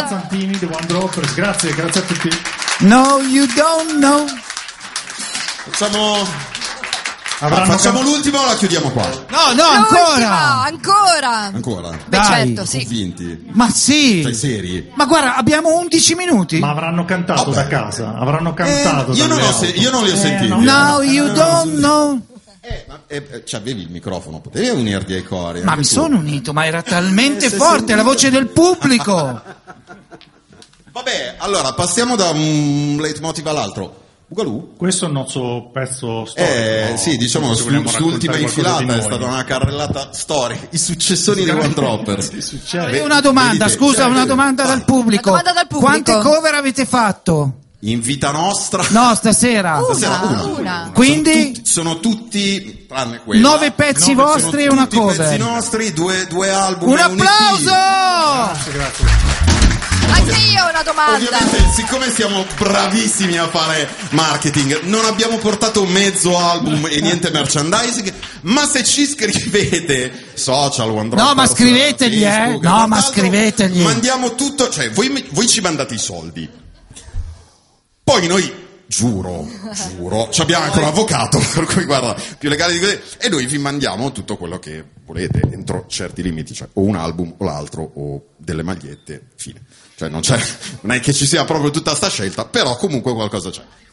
Andrea Zantini di One Droppers, grazie a tutti. No, you don't know. Facciamo l'ultima o la chiudiamo qua? No, ancora. Beh, Dai. certo, sì. Convinti? Ma sì. Sei seri? Ma guarda, abbiamo 11 minuti. Ma avranno cantato da casa, avranno cantato. Io non li ho sentiti. No, you don't know. Avevi il microfono, potevi unirti ai cori. Ma mi sono unito, ma era talmente forte la voce del pubblico. Vabbè, allora passiamo da un leitmotiv all'altro. Bugalù? Questo è il nostro pezzo storico. Sì, diciamo se vogliamo sull'ultima raccontare infilata qualcosa di è noi. stata una carrellata storica, i successori di One Dropper. E una domanda, scusa, una domanda dal pubblico. Una domanda dal pubblico. Quante cover avete fatto? In vita nostra. No, stasera. Una. Quindi Sono tutti tranne quella. 9 pezzi vostri e una tutti cover. pezzi nostri, due album. Un e EP. applauso! Grazie. Anche io ho una domanda. Ovviamente, siccome siamo bravissimi a fare marketing, non abbiamo portato mezzo album e niente merchandising, ma se ci scrivete social, One Dropper, No, ma scrivetegli, Facebook, No, ma quant'altro, scrivetegli. mandiamo tutto, cioè voi ci mandate i soldi. Poi noi giuro, ci abbiamo anche un avvocato, per cui guarda, più legale di così, e noi vi mandiamo tutto quello che volete entro certi limiti, cioè o un album o l'altro o delle magliette, fine. Cioè non è che ci sia proprio tutta sta scelta, però comunque qualcosa c'è.